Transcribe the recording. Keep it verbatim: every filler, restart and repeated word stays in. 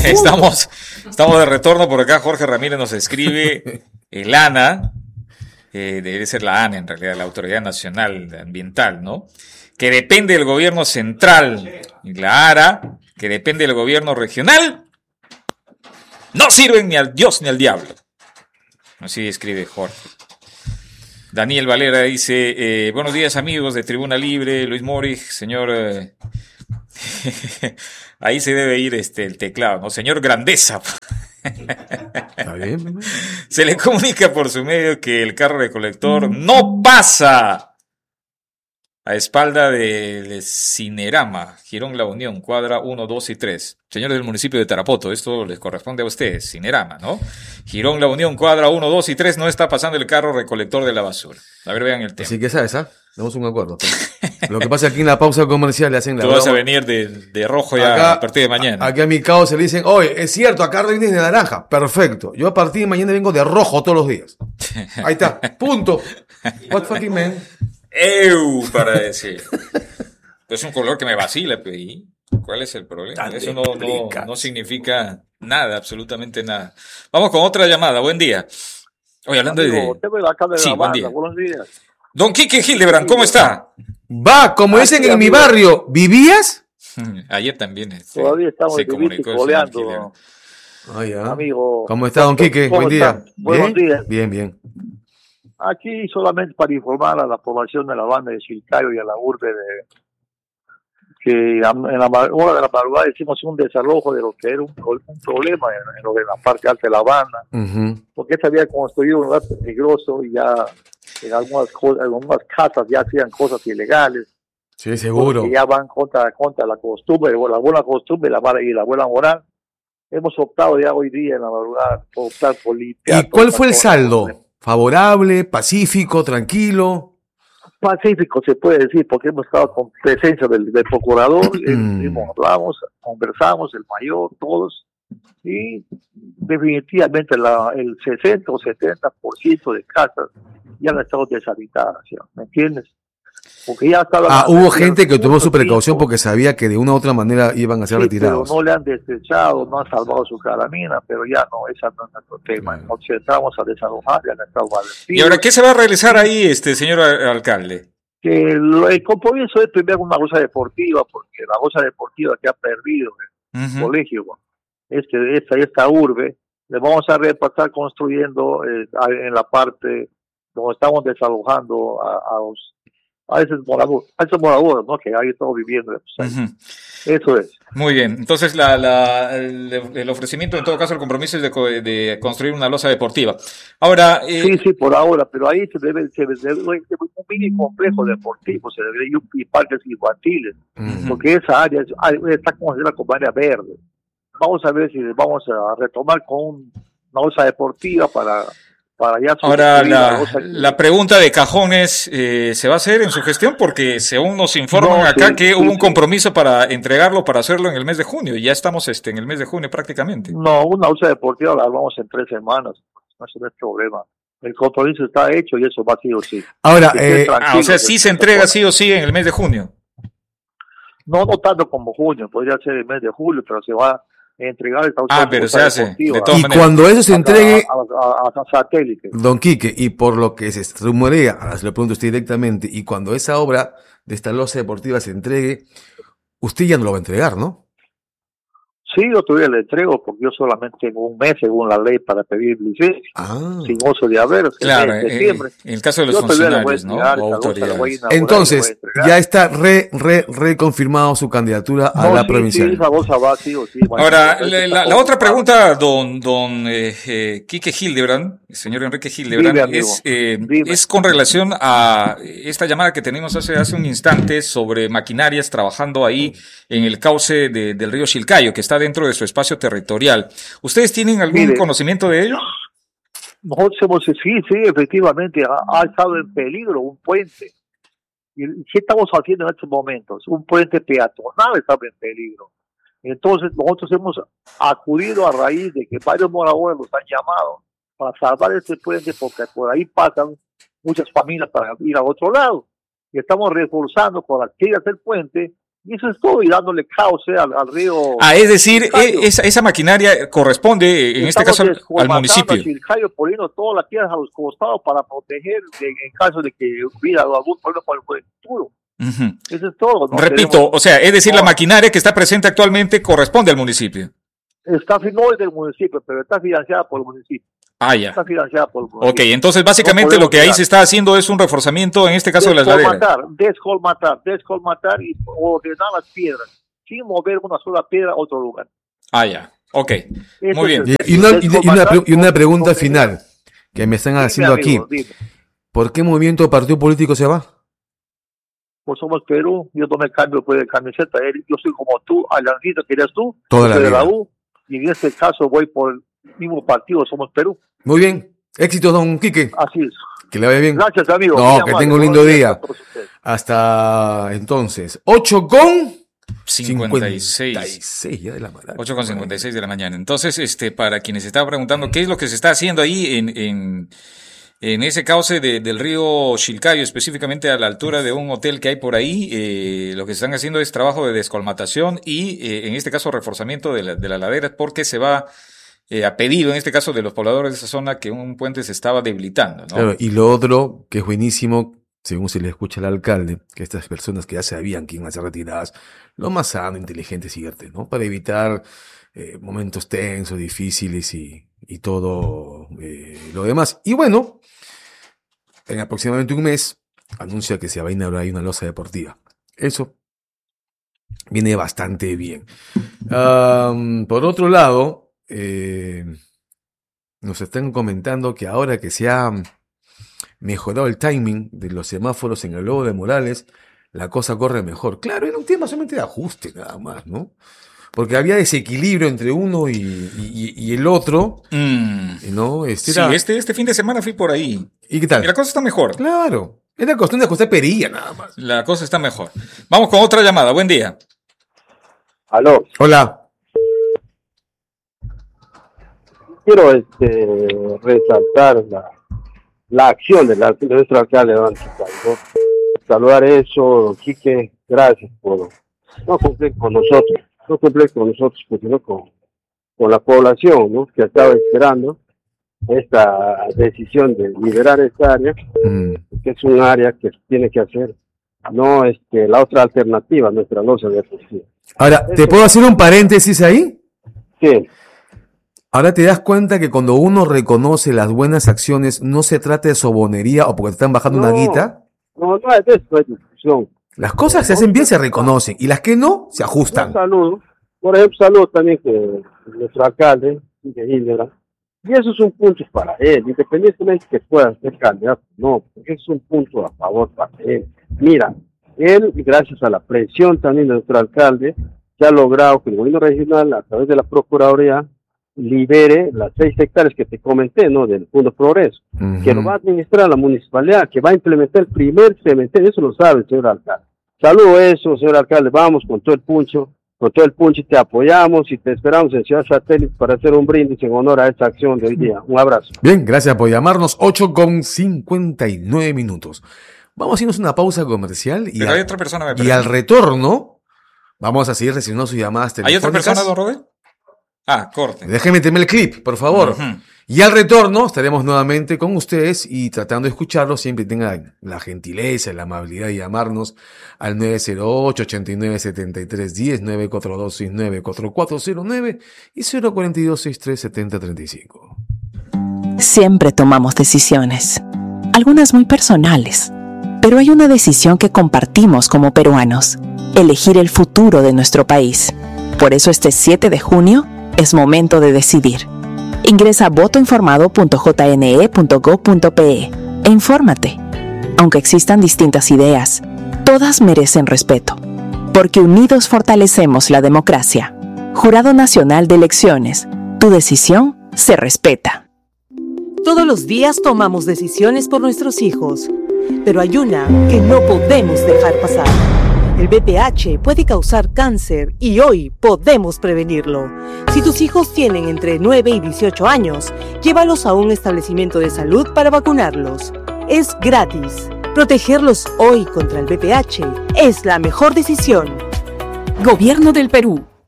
estamos, estamos de retorno por acá. Jorge Ramírez nos escribe el ANA, eh, debe ser la ANA en realidad, la Autoridad Nacional Ambiental, ¿no? Que depende del gobierno central, y la ARA, que depende del gobierno regional, no sirven ni al Dios ni al diablo. Así escribe Jorge. Daniel Valera dice, eh, buenos días amigos de Tribuna Libre, Luis Morig, señor... Eh, ahí se debe ir este el teclado, ¿no? Señor Grandeza. Está bien. Se le comunica por su medio que el carro recolector no pasa a espalda del Cinerama, Girón La Unión, cuadra uno, dos y tres. Señores del municipio de Tarapoto, esto les corresponde a ustedes, Cinerama, ¿no? Girón La Unión, cuadra uno, dos y tres, no está pasando el carro recolector de la basura. A ver, vean el tema. Así que sabes, ¿ah? Damos un acuerdo. Lo que pasa es que aquí en la pausa comercial le hacen la... Tú vas a venir de, de rojo ya acá, a partir de mañana. Aquí a mi caos se le dicen, oye, es cierto, acá vienes de naranja. Perfecto. Yo a partir de mañana vengo de rojo todos los días. Ahí está. Punto. What fucking man. Eu, para decir. Es un color que me vacila, pero ¿cuál es el problema? Eso no, no, no significa nada, absolutamente nada. Vamos con otra llamada. Buen día. Oye, hablando Amigo, de... de sí, buen buen día. día. Buenos días. Don Quique Hildebrand, ¿cómo está? Va, como Aquí, dicen en amigo. mi barrio, ¿vivías? Ayer también este, Todavía estamos se vivito y comunicó el señor coleando, Hildebrand. Ah, ya. amigo. ¿Cómo está, don Quique? ¿Cómo Buen día. está? Buenos ¿Bien? días. Bien, bien. Aquí solamente para informar a la población de la banda de Chilcayo y a la urbe de que en la hora de la madrugada hicimos un desalojo de lo que era un, un problema en, en, lo de la parte alta de la banda, Uh-huh. porque se había construido un lugar peligroso y ya en algunas, cosas, en algunas casas ya hacían cosas ilegales. Sí, seguro. Que ya van contra, contra la costumbre, la buena costumbre la mala, y la buena moral. Hemos optado ya hoy día en la madrugada por optar por limpiar. ¿Y cuál fue el saldo? ¿Favorable, pacífico, tranquilo? Pacífico se puede decir, porque hemos estado con presencia del, del procurador, Mm. hablamos, conversamos, el mayor, todos, y definitivamente la, el sesenta o setenta por ciento de casas ya han estado deshabitadas, ¿sí? ¿Me entiendes? Porque ya estaba... Ah, hubo gente que tomó su precaución porque sabía que de una u otra manera iban a ser sí, retirados. pero no le han desechado, no han salvado su calamina, pero ya no, esa no es nuestro tema. Claro. Nos entramos a desalojar, ya han estado ¿Y ahora qué se va a realizar ahí, este señor alcalde? Que lo- el compromiso es primero una cosa deportiva, porque la cosa deportiva que ha perdido el Uh-huh. colegio, este, esta, esta urbe, le vamos a repasar construyendo eh, en la parte donde estamos desalojando a, a los a esos moradores, a esos moradores, ¿no? Que ahí estamos viviendo. Pues, Uh-huh. eso es. Muy bien, entonces la, la, el, el ofrecimiento, en todo caso, el compromiso es de, co- de construir una losa deportiva. Ahora, eh, Sí, sí, por ahora, pero ahí se debe, se debe, se debe un mini complejo deportivo, se debe y, y parques infantiles, Ujú. porque esa área es- ah, está considerada como área verde. Vamos a ver si vamos a retomar con un- una bolsa deportiva para, para ya ahora sustituir la, bolsa que- la pregunta de cajones eh, se va a hacer en su gestión, porque según nos informan No, acá sí, que sí, hubo un sí. compromiso para entregarlo, para hacerlo en el mes de junio, y ya estamos este, en el mes de junio prácticamente. No, una bolsa deportiva la vamos en tres semanas, no es el problema. El compromiso está hecho y eso va a ser o sí. Ahora, Que estén eh, Ah, o tranquilos, sea, sí que se no entrega ponen- sí o sí en el mes de junio. No, no tanto como junio, podría ser el mes de julio, pero se va a entregar esta Ah, pero se hace, de todas y maneras. cuando eso se entregue, a, a, a, a satélite. don Quique, y por lo que se rumorea, ahora se lo pregunto a usted directamente, y cuando esa obra de esta losa deportiva se entregue, usted ya no lo va a entregar, ¿no? Sí, yo todavía le entrego porque yo solamente tengo un mes según la ley para pedir licencia, Ah. sin oso de haber, Claro, en eh, septiembre. en el caso de los Yo todavía le voy a funcionarios, ¿no? entregar, O esa bolsa la voy a autoridades. inaugurar, Entonces, le voy a entregar. ya está re, re, reconfirmado su candidatura a No, la sí, provincial. sí, esa bolsa va sí o sí. bueno, Ahora, eso la, está la- la otra confirmado. pregunta, don, don eh, eh, Quique Hildebrand, el señor Enrique Hildebrand, Dime, amigo, es, eh, dime. es con relación a esta llamada que tenemos hace, hace un instante sobre maquinarias trabajando ahí en el cauce de- del río Chilcayo, que está dentro de su espacio territorial. ¿Ustedes tienen algún Mire. conocimiento de ello? Nosotros hemos, sí, sí, efectivamente, ha, ha estado en peligro un puente. ¿Y qué estamos haciendo en estos momentos? Un puente peatonal estaba en peligro. Entonces, nosotros hemos acudido a raíz de que varios moradores nos han llamado para salvar este puente, porque por ahí pasan muchas familias para ir a otro lado. Y estamos reforzando con las tiras del puente Y eso es todo, y dándole cauce al, al río. Ah, es decir, e, esa, esa maquinaria corresponde, en este caso, al, al municipio. Chilcayo, poniendo todas las tierras a los costados para proteger de, en caso de que hubiera algún problema con el futuro. Uh-huh. Eso es todo. ¿No? Repito, Tenemos, o sea, es decir, no, la maquinaria que está presente actualmente corresponde al municipio. Está, no es del municipio, pero está financiada por el municipio. Ah, ya. Está financiada por el municipio. Ok, entonces básicamente no lo que ahí tirar. se está haciendo es un reforzamiento, en este caso de las laderas. Descolmatar, descolmatar y ordenar las piedras, sin mover una sola piedra a otro lugar. Ah, ya. Ok, Eso muy bien. Y una, y, una, y una pregunta final que me están haciendo dime, amigo, aquí. Dime. ¿Por qué movimiento o partido político se va? Pues somos Perú, yo no me cambio por el camiseta, yo soy como tú, Alancito, que eres tú, toda la vida. De la U, y en este caso voy por el mismo partido, somos Perú. Muy bien, éxito, don Quique. Así es. Que le vaya bien. Gracias, amigo. No, que tenga un lindo día. Hasta entonces, ocho con cincuenta y seis. Ya de la mañana. ocho con cincuenta y seis de la mañana. Entonces, este, para quienes estaban preguntando qué es lo que se está haciendo ahí en, en, en ese cauce de, del río Chilcayo, específicamente a la altura de un hotel que hay por ahí, eh, lo que se están haciendo es trabajo de descolmatación y, eh, en este caso, reforzamiento de la, de la ladera, porque se va eh, a pedido, en este caso, de los pobladores de esa zona, que un puente se estaba debilitando, ¿no? Claro, y lo otro, que es buenísimo, según se le escucha al alcalde, que estas personas que ya sabían que iban a ser retiradas, lo más sano, inteligente y cierto, ¿no? Para evitar eh, momentos tensos, difíciles y, y todo eh, lo demás. Y bueno, en aproximadamente un mes, anuncia que se va a inaugurar ahí una losa deportiva. Eso viene bastante bien. Um, por otro lado, eh, nos están comentando que ahora que se ha mejorado el timing de los semáforos en el Lobo de Morales, la cosa corre mejor. Claro, era un tema solamente de ajuste nada más, ¿no? Porque había desequilibrio entre uno y, y, y el otro, mm. ¿no? Este sí, era... este, este fin de semana fui por ahí. ¿Y qué tal? Y la cosa está mejor. Claro, era cuestión de ajustar perilla nada más. La cosa está mejor. Vamos con otra llamada, buen día. Aló. Hola. Quiero este, resaltar la, la acción de, la, de nuestro alcalde, don Chilcayo. Saludar eso, Quique, gracias por no cumplir con nosotros, no cumplir con nosotros, sino con, con la población, ¿no? Que estaba esperando esta decisión de liberar esta área, mm. que es un área que tiene que hacer, no este, la otra alternativa, nuestra losa deportiva. Ahora, ¿te puedo hacer un paréntesis ahí? Sí. Ahora te das cuenta que cuando uno reconoce las buenas acciones, no se trata de sobonería o porque te están bajando no, una guita. No, no es de eso, es discusión. Las cosas se hacen bien, se reconocen, y las que no, se ajustan. Un saludo, por ejemplo, saludo también que nuestro alcalde, de Hildera, y eso es un punto para él, independientemente que pueda ser candidato, no, porque es un punto a favor para él. Mira, él, gracias a la presión también de nuestro alcalde, se ha logrado que el gobierno regional, a través de la Procuraduría, libere las seis hectáreas que te comenté, ¿no? Del Fondo Progreso, uh-huh. que lo va a administrar la municipalidad, que va a implementar el primer cementerio, eso lo sabe el señor alcalde. Saludo eso, señor alcalde, vamos con todo el puncho, con todo el puncho, te apoyamos y te esperamos en Ciudad Satélite para hacer un brindis en honor a esta acción de hoy día. Un abrazo. Bien, gracias por llamarnos, ocho con cincuenta y nueve minutos. Vamos a hacernos una pausa comercial y, Pero a, hay otra persona, me y al retorno vamos a seguir recibiendo sus llamadas telefónicas. ¿Hay otra persona, don Robert? Ah, corte. Déjeme meterme el clip, por favor. Uh-huh. Y al retorno estaremos nuevamente con ustedes y tratando de escucharlos. Siempre tengan la gentileza y la amabilidad de llamarnos al nueve cero ocho, ocho nueve, siete tres uno cero, nueve cuatro dos seis nueve, cuatro cuatro cero nueve y cero cuatro dos, seis tres siete cero tres cinco. Siempre tomamos decisiones, algunas muy personales, pero hay una decisión que compartimos como peruanos: elegir el futuro de nuestro país. Por eso este siete de junio es momento de decidir. Ingresa a voto informado punto j n e punto gob punto p e e infórmate. Aunque existan distintas ideas, todas merecen respeto, porque unidos fortalecemos la democracia. Jurado Nacional de Elecciones, tu decisión se respeta. Todos los días tomamos decisiones por nuestros hijos, pero hay una que no podemos dejar pasar. El V P H puede causar cáncer y hoy podemos prevenirlo. Si tus hijos tienen entre nueve y dieciocho años, llévalos a un establecimiento de salud para vacunarlos. Es gratis. Protegerlos hoy contra el V P H es la mejor decisión. Gobierno del Perú.